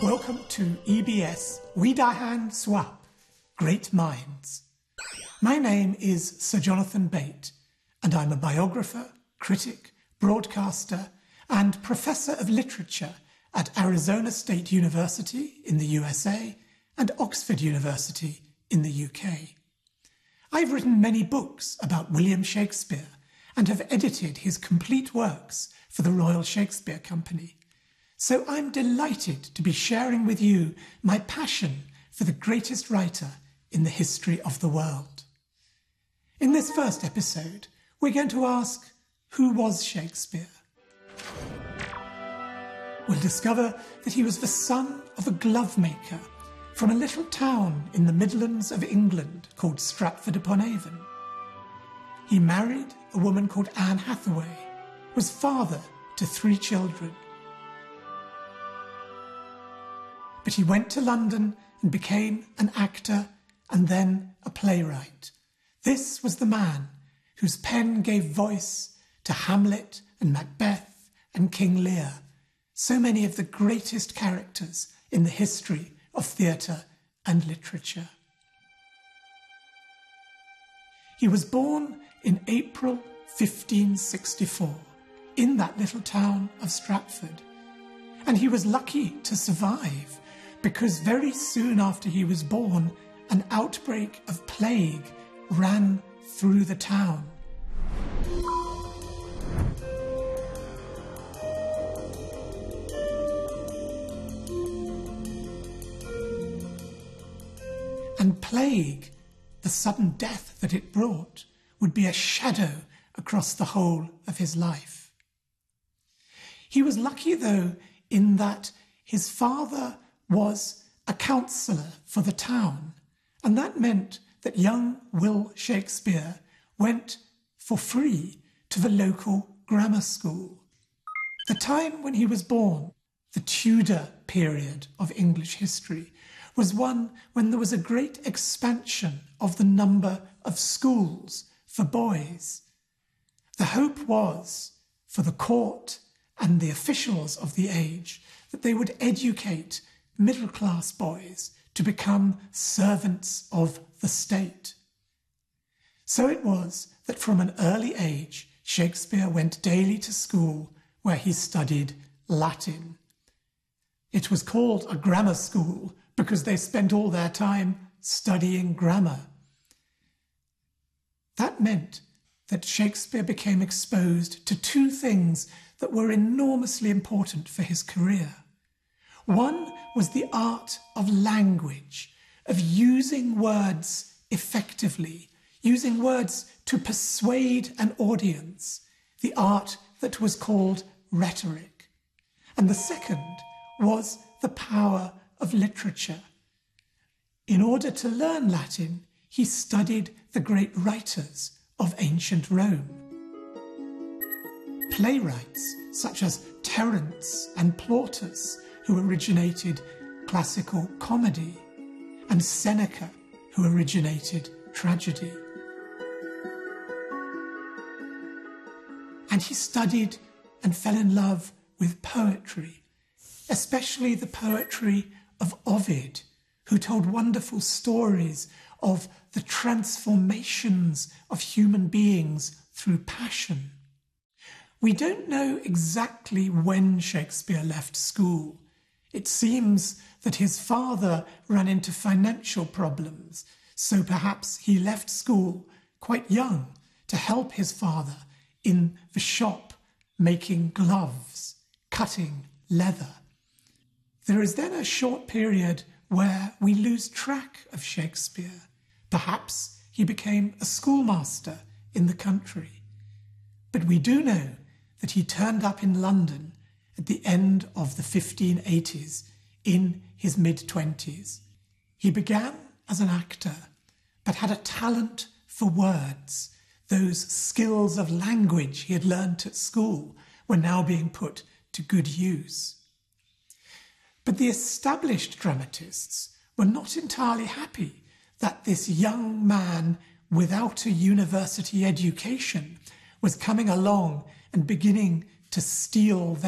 Welcome to EBS Widahan Swap, Great Minds. My name is Sir Jonathan Bate, and I'm a biographer, critic, broadcaster, and professor of literature at Arizona State University in the USA and Oxford University in the UK. I've written many books about William Shakespeare and have edited his complete works for the Royal Shakespeare Company. So I'm delighted to be sharing with you my passion for the greatest writer in the history of the world. In this first episode, we're going to ask, who was Shakespeare? We'll discover that he was the son of a glovemaker from a little town in the Midlands of England called Stratford-upon-Avon. He married a woman called Anne Hathaway, was father to 3 children. But he went to London and became an actor and then a playwright. This was the man whose pen gave voice to Hamlet and Macbeth and King Lear, so many of the greatest characters in the history of theatre and literature. He was born in April 1564 in that little town of Stratford, and he was lucky to survive because very soon after he was born, an outbreak of plague ran through the town. And plague, the sudden death that it brought, would be a shadow across the whole of his life. He was lucky, though, in that his father was a councillor for the town, and that meant that young Will Shakespeare went for free to the local grammar school. The time when he was born, the Tudor period of English history, was one when there was a great expansion of the number of schools for boys. The hope was, for the court and the officials of the age, that they would educate middle-class boys to become servants of the state. So it was that from an early age, Shakespeare went daily to school where he studied Latin. It was called a grammar school because they spent all their time studying grammar. That meant that Shakespeare became exposed to 2 things that were enormously important for his career. One was the art of language, of using words effectively, using words to persuade an audience, the art that was called rhetoric. And the second was the power of literature. In order to learn Latin, he studied the great writers of ancient Rome. Playwrights such as Terence and Plautus, who originated classical comedy, and Seneca, who originated tragedy. And he studied and fell in love with poetry, especially the poetry of Ovid, who told wonderful stories of the transformations of human beings through passion. We don't know exactly when Shakespeare left school. It seems that his father ran into financial problems, so perhaps he left school quite young to help his father in the shop making gloves, cutting leather. There is then a short period where we lose track of Shakespeare. Perhaps he became a schoolmaster in the country. But we do know that he turned up in London at the end of the 1580s in his mid-20s. He began as an actor, but had a talent for words. Those skills of language he had learnt at school were now being put to good use. But the established dramatists were not entirely happy that this young man without a university education was coming along and beginning to steal